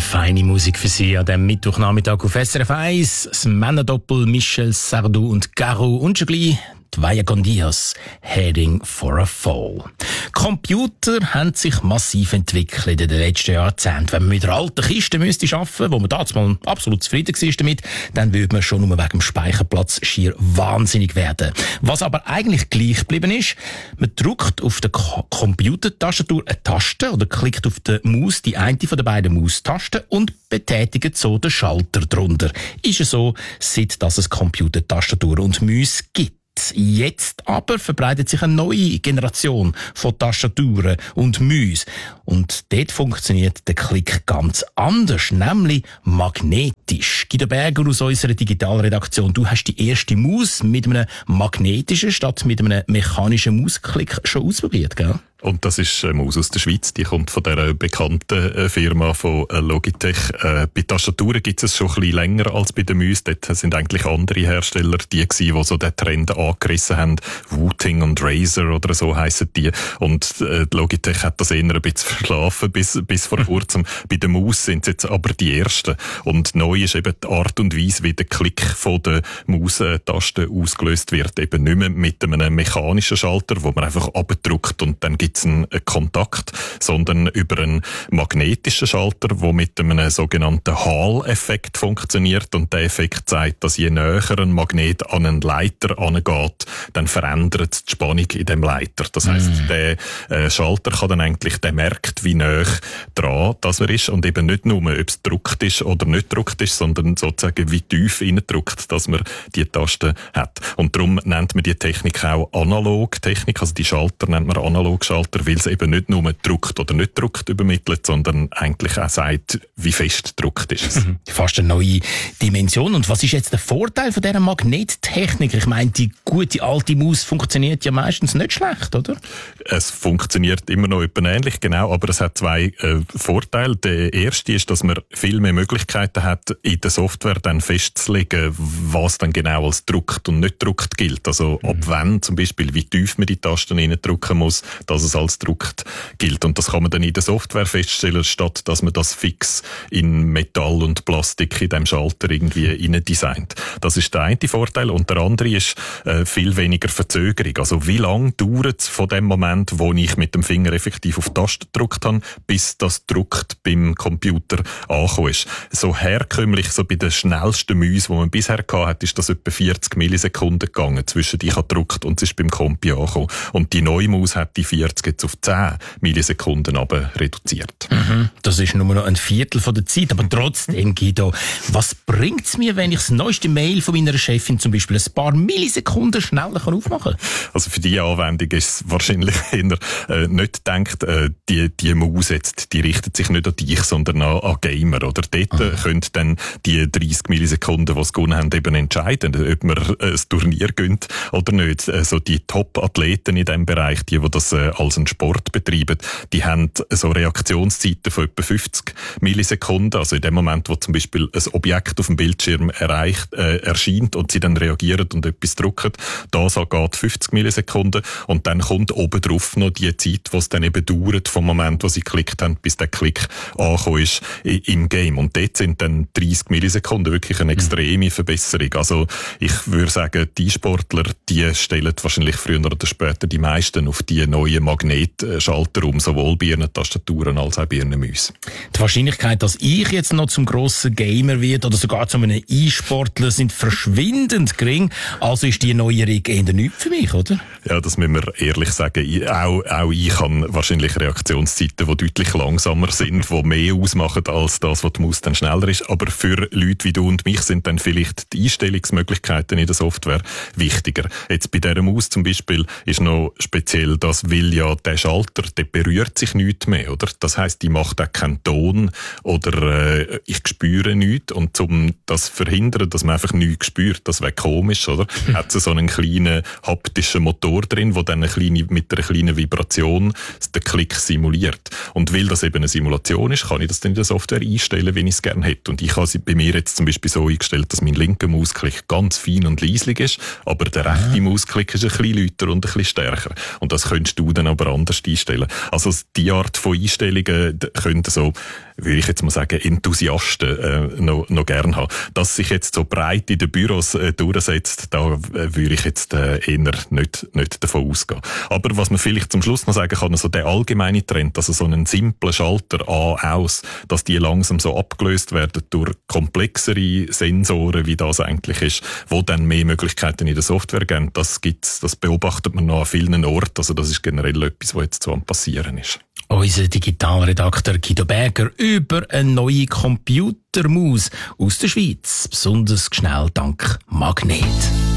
feine Musik für Sie an diesem Mittwochnachmittag auf SRF 1. Das Männerdoppel Michel Sardou und Garou und schon gleich die Vaya con Dios, Heading for a Fall. Computer haben sich massiv entwickelt in den letzten Jahrzehnten. Wenn man mit einer alten Kiste müsste arbeiten, wo man damals mal absolut zufrieden war damit, dann würde man schon nur wegen dem Speicherplatz schier wahnsinnig werden. Was aber eigentlich gleich geblieben ist, man drückt auf der Computertastatur eine Taste oder klickt auf der Maus die eine von den beiden Maustasten und betätigt so den Schalter drunter. Ist es so, seit dass es Computertastatur und Mäuse gibt. Jetzt aber verbreitet sich eine neue Generation von Tastaturen und Mäuse. Und dort funktioniert der Klick ganz anders, nämlich magnetisch. Guido Berger aus unserer Digitalredaktion, du hast die erste Maus mit einem magnetischen statt mit einem mechanischen Mausklick schon ausprobiert, gell? Und das ist eine Maus aus der Schweiz, die kommt von dieser bekannten Firma von Logitech. Bei Tastaturen gibt es schon ein bisschen länger als bei den Mäusen. Dort sind eigentlich andere Hersteller die gewesen, die so den Trend angerissen haben. Wooting und Razer oder so heissen die. Und Logitech hat das eher ein bisschen verschlafen bis vor kurzem. Bei der Maus sind es jetzt aber die ersten. Und neu ist eben die Art und Weise, wie der Klick von der Maustaste ausgelöst wird. Eben nicht mehr mit einem mechanischen Schalter, wo man einfach abdrückt und dann gibt einen Kontakt, sondern über einen magnetischen Schalter, der mit einem sogenannten Hall-Effekt funktioniert. Und der Effekt zeigt, dass je näher ein Magnet an einen Leiter angeht, dann verändert es die Spannung in dem Leiter. Das heisst, der Schalter kann dann eigentlich, der merkt, wie näher dran das er ist und eben nicht nur, ob es gedrückt ist oder nicht gedrückt ist, sondern sozusagen wie tief reindrückt, dass man die Taste hat. Und darum nennt man die Technik auch Analog-Technik, also die Schalter nennt man Analog-Schalter, weil es eben nicht nur drückt oder nicht drückt übermittelt, sondern eigentlich auch sagt, wie fest drückt ist es. Fast eine neue Dimension. Und was ist jetzt der Vorteil von dieser Magnettechnik? Ich meine, die gute alte Maus funktioniert ja meistens nicht schlecht, oder? Es funktioniert immer noch ähnlich, genau, aber es hat zwei Vorteile. Der erste ist, dass man viel mehr Möglichkeiten hat, in der Software dann festzulegen, was dann genau als drückt und nicht drückt gilt. Also ab wann zum Beispiel, wie tief man die Tasten reindrücken muss, dass es als druckt gilt. Und das kann man dann in der Software feststellen, statt dass man das fix in Metall und Plastik in dem Schalter irgendwie rein designt. Das ist der eine Vorteil. Und der andere ist viel weniger Verzögerung. Also wie lange dauert es von dem Moment, wo ich mit dem Finger effektiv auf die Taste gedrückt habe, bis das Druckt beim Computer angekommen ist. So herkömmlich, so bei den schnellsten Mäusen, die man bisher hatte, ist das etwa 40 Millisekunden gegangen, zwischen ich habe gedrückt und es ist beim Compi angekommen. Und die neue Maus hat die 40 jetzt auf 10 Millisekunden aber reduziert. Das ist nur noch ein Viertel von der Zeit, aber trotzdem, Guido, was bringt es mir, wenn ich das neueste Mail von meiner Chefin zum Beispiel ein paar Millisekunden schneller aufmachen kann? Also für die Anwendung ist es wahrscheinlich eher nicht gedacht, die Maus jetzt, die richtet sich nicht an dich, sondern an Gamer. Oder dort können dann die 30 Millisekunden, die sie gewonnen haben, eben entscheiden, ob man ein Turnier gönnt oder nicht. Also die Top-Athleten in diesem Bereich, die das als einen Sport betreiben, die haben so Reaktionszeiten von etwa 50 Millisekunden. Also in dem Moment, wo zum Beispiel ein Objekt auf dem Bildschirm erscheint und sie dann reagieren und etwas drücken, das geht 50 Millisekunden und dann kommt oben drauf noch die Zeit, die es dann eben dauert vom Moment, wo sie geklickt haben, bis der Klick angekommen ist im Game. Und dort sind dann 30 Millisekunden wirklich eine extreme Verbesserung. Also ich würde sagen, die Sportler, die stellen wahrscheinlich früher oder später die meisten auf die neuen Magnetschalter um, sowohl bei ihren Tastaturen als auch bei ihren Mäusen. Die Wahrscheinlichkeit, dass ich jetzt noch zum grossen Gamer werde oder sogar zu einem E-Sportler, sind verschwindend gering. Also ist die Neuerung eher nichts für mich, oder? Ja, das müssen wir ehrlich sagen. Auch ich habe wahrscheinlich Reaktionszeiten, die deutlich langsamer sind, die mehr ausmachen als das, was die Maus dann schneller ist. Aber für Leute wie du und mich sind dann vielleicht die Einstellungsmöglichkeiten in der Software wichtiger. Jetzt bei dieser Maus zum Beispiel ist noch speziell das, weil ja der Schalter, der berührt sich nicht mehr, oder? Das heisst, die macht auch keinen Ton oder ich spüre nichts. Und um das zu verhindern, dass man einfach nichts spürt, das wäre komisch, oder? Hat sie so einen kleinen haptischen Motor drin, der dann mit einer kleinen Vibration den Klick simuliert. Und weil das eben eine Simulation ist, kann ich das dann in der Software einstellen, wie ich es gerne hätte. Und ich habe sie bei mir jetzt zum Beispiel so eingestellt, dass mein linker Mausklick ganz fein und leislich ist, aber der rechte Mausklick ist ein bisschen lauter und ein bisschen stärker. Und das könntest du dann aber anders einstellen. Also die Art von Einstellungen können so würde ich jetzt mal sagen, Enthusiasten noch gern haben. Dass sich jetzt so breit in den Büros durchsetzt, da würde ich jetzt eher nicht davon ausgehen. Aber was man vielleicht zum Schluss noch sagen kann, so der allgemeine Trend, also so einen simplen Schalter an, aus, dass die langsam so abgelöst werden durch komplexere Sensoren, wie das eigentlich ist, wo dann mehr Möglichkeiten in der Software geben, das beobachtet man noch an vielen Orten, also das ist generell etwas, was jetzt so am passieren ist. Unser Digitalredakteur Guido Berger über eine neue Computermaus aus der Schweiz, besonders schnell dank Magnet.